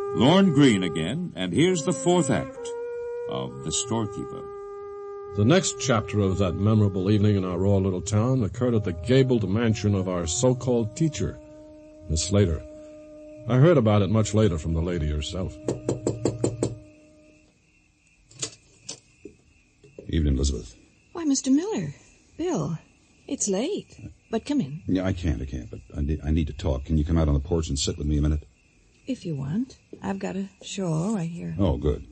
Lorne Greene again, and here's the fourth act of The Storekeeper. The next chapter of that memorable evening in our raw little town occurred at the gabled mansion of our so-called teacher, Miss Slater. I heard about it much later from the lady herself. Evening, Elizabeth. Why, Mr. Miller. Bill, it's late. But come in. Yeah, I can't, but I need to talk. Can you come out on the porch and sit with me a minute? If you want. I've got a shawl right here. Oh, good.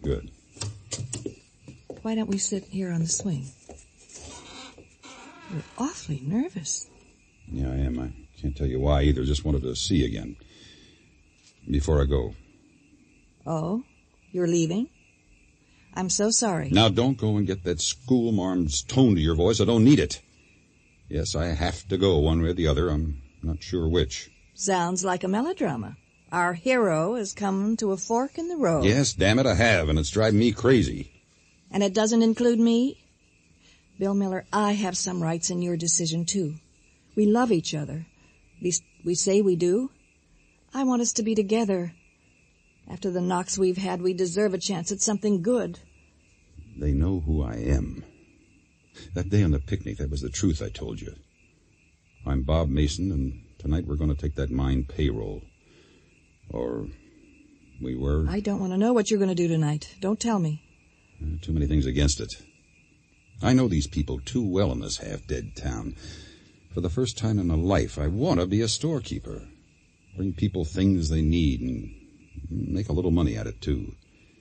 Why don't we sit here on the swing? You're awfully nervous. Yeah, I am. I can't tell you why either. Just wanted to see you again. Before I go. Oh? You're leaving? I'm so sorry. Now, don't go and get that schoolmarm's tone to your voice. I don't need it. Yes, I have to go one way or the other. I'm not sure which. Sounds like a melodrama. Our hero has come to a fork in the road. Yes, damn it, I have, and it's driving me crazy. And it doesn't include me? Bill Miller, I have some rights in your decision, too. We love each other. At least we say we do. I want us to be together. After the knocks we've had, we deserve a chance at something good. They know who I am. That day on the picnic, that was the truth I told you. I'm Bob Mason, and tonight we're going to take that mine payroll. Or we were. I don't want to know what you're going to do tonight. Don't tell me. Too many things against it. I know these people too well in this half-dead town. For the first time in my life, I want to be a storekeeper. Bring people things they need and make a little money at it, too.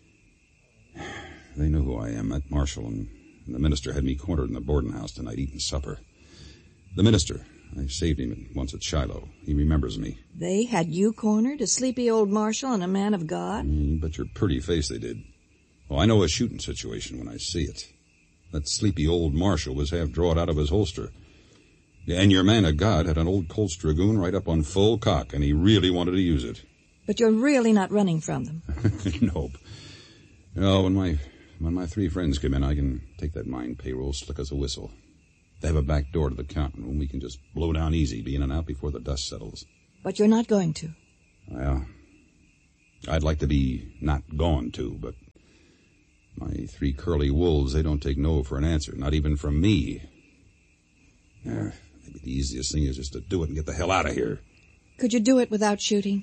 They know who I am. That marshal and the minister had me cornered in the boarding house tonight eating supper. The minister, I saved him once at Shiloh. He remembers me. They had you cornered, a sleepy old marshal and a man of God? But your pretty face they did. Well, I know a shooting situation when I see it. That sleepy old marshal was half drawed out of his holster. And your man of God had an old Colt's Dragoon right up on full cock, and he really wanted to use it. But you're really not running from them. Nope. No, when my three friends come in, I can take that mine payroll slick as a whistle. They have a back door to the counting room. We can just blow down easy, be in and out before the dust settles. But you're not going to. Well, I'd like to be not gone to, but my three curly wolves, they don't take no for an answer, not even from me. Maybe the easiest thing is just to do it and get the hell out of here. Could you do it without shooting?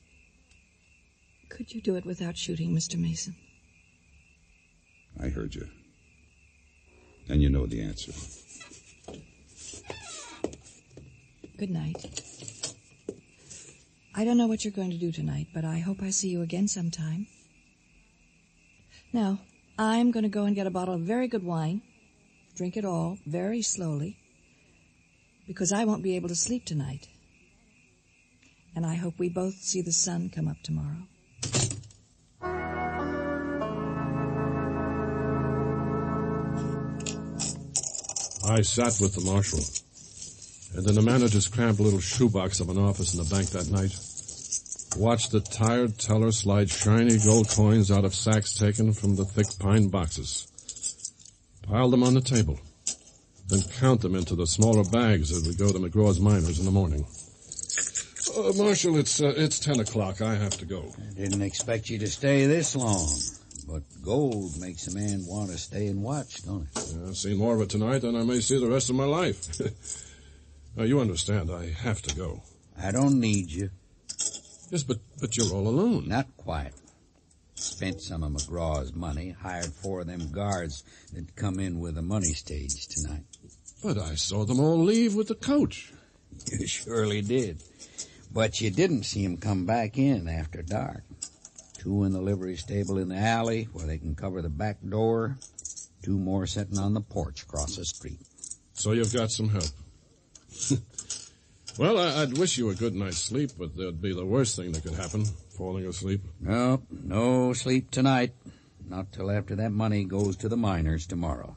Could you do it without shooting, Mr. Mason? I heard you. And you know the answer. Good night. I don't know what you're going to do tonight, but I hope I see you again sometime. Now, I'm going to go and get a bottle of very good wine, drink it all very slowly, because I won't be able to sleep tonight. And I hope we both see the sun come up tomorrow. I sat with the marshal, and in the manager's cramped little shoebox of an office in the bank that night, watched the tired teller slide shiny gold coins out of sacks taken from the thick pine boxes, pile them on the table, then count them into the smaller bags as we go to McGraw's Miners in the morning. Marshal, it's 10 o'clock. I have to go. I didn't expect you to stay this long. But gold makes a man want to stay and watch, don't it? Yeah, I've seen more of it tonight than I may see the rest of my life. Now, you understand, I have to go. I don't need you. Yes, but you're all alone. Not quite. Spent some of McGraw's money, hired 4 of them guards that come in with the money stage tonight. But I saw them all leave with the coach. You surely did. But you didn't see them come back in after dark. 2 in the livery stable in the alley where they can cover the back door. 2 more sitting on the porch across the street. So you've got some help. Well, I'd wish you a good night's sleep, but that'd be the worst thing that could happen, falling asleep. Nope, no sleep tonight. Not till after that money goes to the miners tomorrow.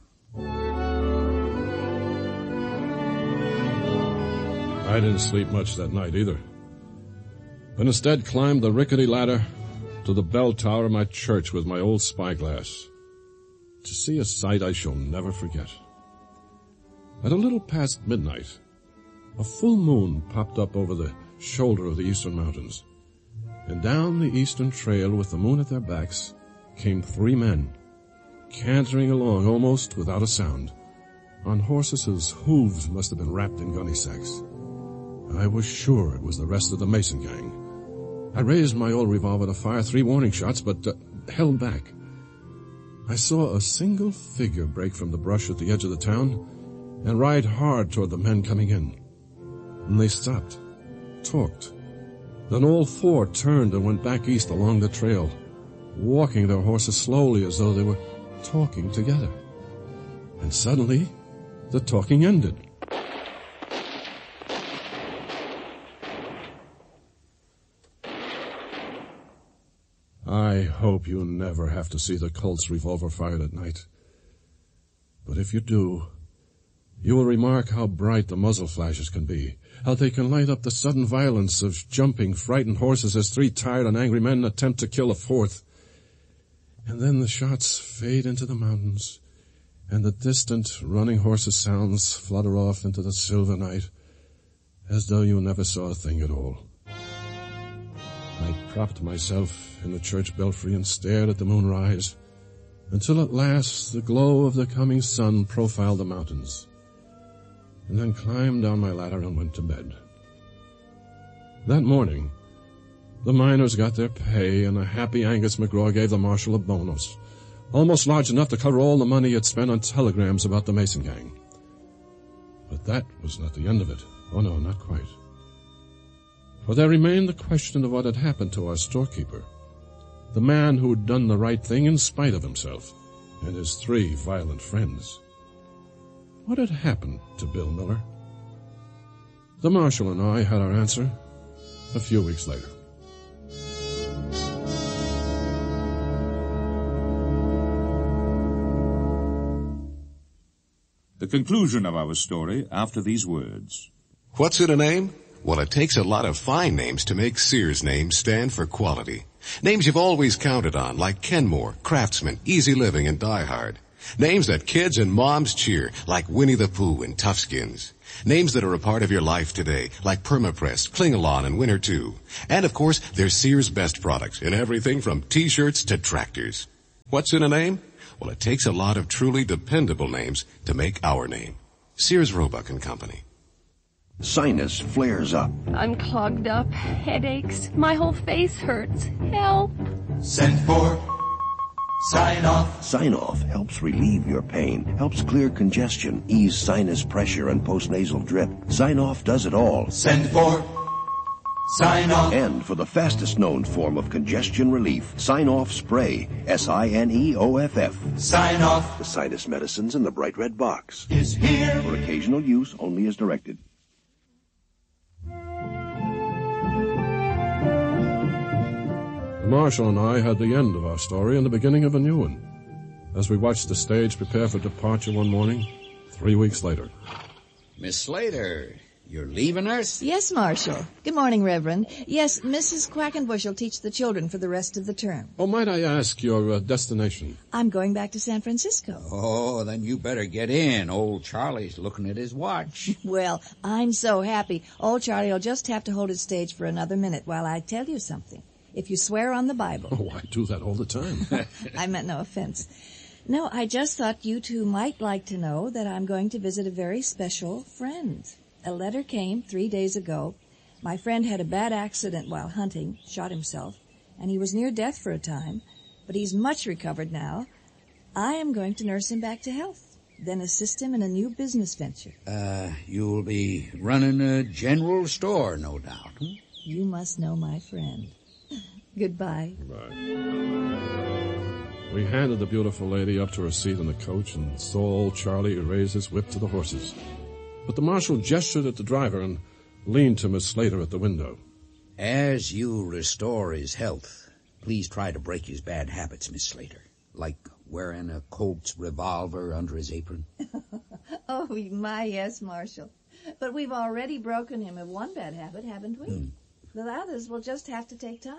I didn't sleep much that night either, but instead climbed the rickety ladder to the bell tower of my church with my old spyglass to see a sight I shall never forget. At a little past midnight, a full moon popped up over the shoulder of the eastern mountains. And down the eastern trail with the moon at their backs came 3 men, cantering along almost without a sound, on horses whose hooves must have been wrapped in gunny sacks. I was sure it was the rest of the Mason gang. I raised my old revolver to fire 3 warning shots, but held back. I saw a single figure break from the brush at the edge of the town and ride hard toward the men coming in. And they stopped, talked. Then all 4 turned and went back east along the trail, walking their horses slowly as though they were talking together. And suddenly, the talking ended. I hope you never have to see the Colt's revolver fired at night. But if you do, you will remark how bright the muzzle flashes can be, how they can light up the sudden violence of jumping, frightened horses as 3 tired and angry men attempt to kill a 4th. And then the shots fade into the mountains, and the distant running horses' sounds flutter off into the silver night, as though you never saw a thing at all. I propped myself in the church belfry and stared at the moon rise, until at last the glow of the coming sun profiled the mountains, and then climbed down my ladder and went to bed. That morning, the miners got their pay, and a happy Angus McGraw gave the marshal a bonus, almost large enough to cover all the money he had spent on telegrams about the Mason gang. But that was not the end of it. Oh no, not quite. For there remained the question of what had happened to our storekeeper, the man who had done the right thing in spite of himself, and his 3 violent friends. What had happened to Bill Miller? The marshal and I had our answer a few weeks later. The conclusion of our story after these words. What's in a name? Well, it takes a lot of fine names to make Sears names stand for quality. Names you've always counted on, like Kenmore, Craftsman, Easy Living, and Die Hard. Names that kids and moms cheer, like Winnie the Pooh and Toughskins. Names that are a part of your life today, like Permapress, Klingalon, and Winter 2. And, of course, there's Sears' best products in everything from T-shirts to tractors. What's in a name? Well, it takes a lot of truly dependable names to make our name. Sears, Roebuck and Company. Sinus flares up. I'm clogged up, headaches, my whole face hurts. Help! Send for Sign-Off. Sign-Off helps relieve your pain, helps clear congestion, ease sinus pressure and postnasal drip. Sign-Off does it all. Send for Sign-Off. And for the fastest known form of congestion relief, Sign-Off Spray. Signoff. Sign-Off. The sinus medicines in the bright red box. Is here. For occasional use only as directed. The marshal and I had the end of our story and the beginning of a new one, as we watched the stage prepare for departure one morning, 3 weeks later. Miss Slater, you're leaving us? Yes, Marshal. Good morning, Reverend. Yes, Mrs. Quackenbush will teach the children for the rest of the term. Oh, might I ask your destination? I'm going back to San Francisco. Oh, then you better get in. Old Charlie's looking at his watch. Well, I'm so happy. Old Charlie will just have to hold his stage for another minute while I tell you something. If you swear on the Bible. Oh, I do that all the time. I meant no offense. No, I just thought you two might like to know that I'm going to visit a very special friend. A letter came 3 days ago. My friend had a bad accident while hunting, shot himself, and he was near death for a time, but he's much recovered now. I am going to nurse him back to health, then assist him in a new business venture. You'll be running a general store, no doubt. You must know my friend. Goodbye. Goodbye. We handed the beautiful lady up to her seat in the coach and saw old Charlie raise his whip to the horses. But the marshal gestured at the driver and leaned to Miss Slater at the window. As you restore his health, please try to break his bad habits, Miss Slater. Like wearing a Colt's revolver under his apron. Oh, my, yes, Marshal. But we've already broken him of one bad habit, haven't we? The others will just have to take time.